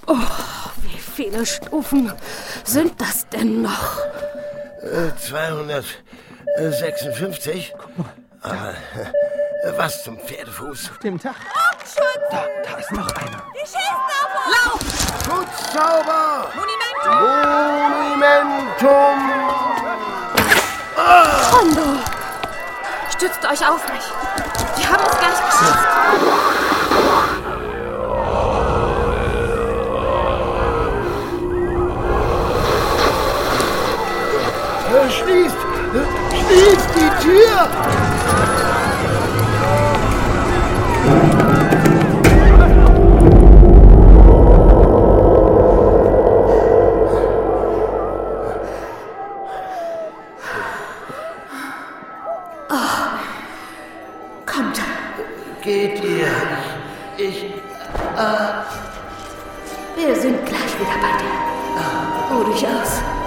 Wie viele Stufen sind das denn noch? 256. Aber was zum Pferdefuß? Dem Tag. Da ist noch einer. Die schießen auf uns! Lauf! Schutzzauber! Monumentum! Monumentum! Rondo! Stützt euch auf mich. Sie haben uns gleich geschafft. Schließt die Tür! Kommt. Geht ihr? Wir sind gleich wieder bei dir. Ruh dich aus.